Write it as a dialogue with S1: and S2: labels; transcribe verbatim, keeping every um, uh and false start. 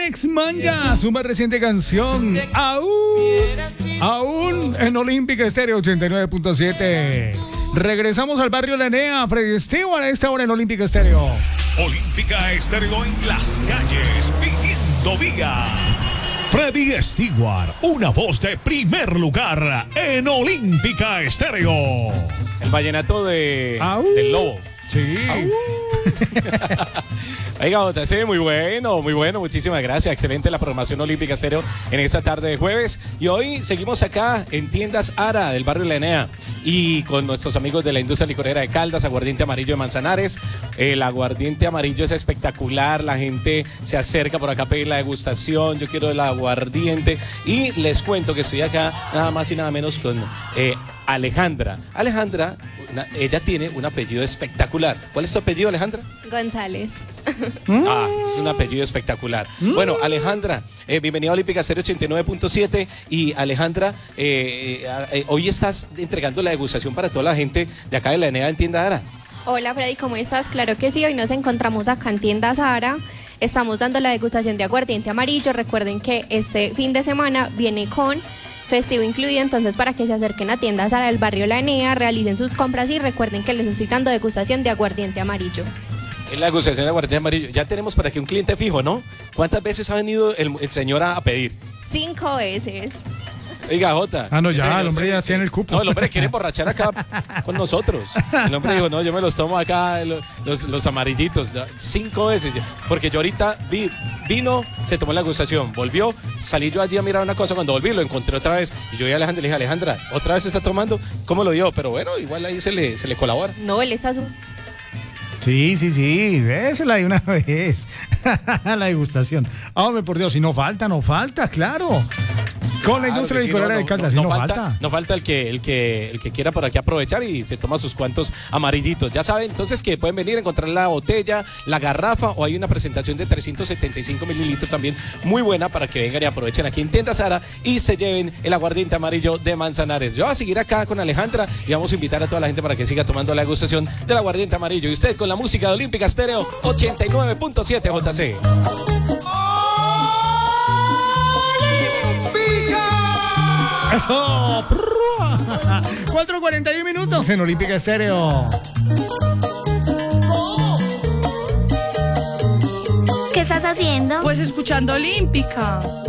S1: Alex Manga, su más reciente canción, aún, aún en Olímpica Estéreo ochenta y nueve punto siete. Regresamos al barrio Lenea, Freddy Stewart a esta hora en Olímpica Estéreo.
S2: Olímpica Estéreo en las calles, pidiendo vida. Freddy Stewart, una voz de primer lugar en Olímpica Estéreo.
S3: El vallenato de
S1: Au.
S3: del lobo.
S1: Sí.
S3: Oiga, J C, muy bueno, muy bueno, muchísimas gracias. Excelente la programación Olímpica Estéreo en esta tarde de jueves. Y hoy seguimos acá en Tiendas Ara del barrio Lenea y con nuestros amigos de la industria licorera de Caldas, aguardiente amarillo de Manzanares. El aguardiente amarillo es espectacular, la gente se acerca por acá a pedir la degustación. Yo quiero el aguardiente y les cuento que estoy acá nada más y nada menos con eh, Alejandra. Alejandra, una, ella tiene un apellido espectacular. ¿Cuál es tu apellido, Alejandra?
S4: González.
S3: Ah, es un apellido espectacular. Mm. Bueno, Alejandra, eh, bienvenida a Olímpica Estéreo ochenta y nueve punto siete. Y Alejandra, eh, eh, eh, hoy estás entregando la degustación para toda la gente de acá de la Enea en Tienda Ara.
S4: Hola Freddy, ¿cómo estás? Claro que sí, hoy nos encontramos acá en Tiendas Ara. Estamos dando la degustación de aguardiente amarillo. Recuerden que este fin de semana viene con festivo incluido, entonces para que se acerquen a Tiendas Ara del barrio La Enea, realicen sus compras y recuerden que les estoy dando degustación de aguardiente amarillo.
S3: Es la degustación de aguardiente amarillo. Ya tenemos para que un cliente fijo, ¿no? ¿Cuántas veces ha venido el, el señor a, a pedir?
S4: Cinco veces.
S3: Oiga, Jota.
S1: Ah, no, ya,
S3: señor,
S1: el hombre ya
S3: sí,
S1: tiene
S3: sí.
S1: el cupo.
S3: No, el hombre quiere emborrachar acá con nosotros. El hombre dijo, no, yo me los tomo acá, los, los, los amarillitos. Cinco veces. Porque yo ahorita vi, vino, se tomó la degustación, volvió, salí yo allí a mirar una cosa, cuando volví lo encontré otra vez. Y yo vi a Alejandra y le dije, Alejandra, ¿otra vez se está tomando? ¿Cómo lo dio? Pero bueno, igual ahí se le, se le colabora.
S4: No, él está su...
S1: Sí, sí, sí, désela de una vez. La degustación. Hombre, por Dios, si no falta, no falta, claro. Con la
S3: Claro
S1: industria
S3: que sí,
S1: licorera
S3: no,
S1: de
S3: no,
S1: Caldas,
S3: no,
S1: sí, no
S3: no
S1: falta.
S3: falta. No falta el que, el que, el que quiera por aquí aprovechar y se toma sus cuantos amarillitos. Ya saben, entonces que pueden venir a encontrar la botella, la garrafa, o hay una presentación de trescientos setenta y cinco mililitros también muy buena para que vengan y aprovechen aquí en Tienda Ara y se lleven el aguardiente amarillo de Manzanares. Yo voy a seguir acá con Alejandra y vamos a invitar a toda la gente para que siga tomando la degustación del aguardiente amarillo. Y usted con la música de Olímpica Estéreo ochenta y nueve punto siete J C.
S1: Eso. cuatro cuarenta y uno minutos en Olímpica Estéreo.
S5: ¿Qué estás haciendo?
S6: Pues escuchando Olímpica.